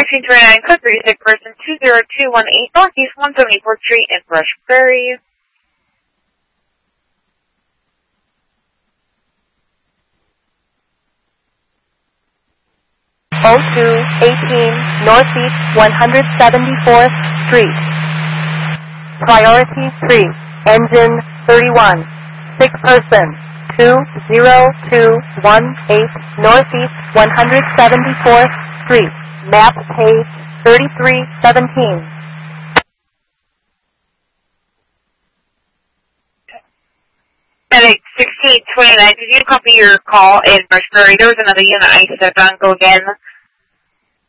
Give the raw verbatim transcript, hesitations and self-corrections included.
thirteen twenty-nine, code three six, person two zero two one eight, Northeast one seventy-fourth Street in Brush Prairie. oh two eighteen, Northeast one seventy-fourth Street. Priority three, engine thirty-one, sick person two zero two one eight, Northeast one seventy-fourth Street. Map page thirty-three seventeen. At eight sixteen twenty-nine, did you copy your call in Brush Prairie? There was another unit I stepped on. Go again.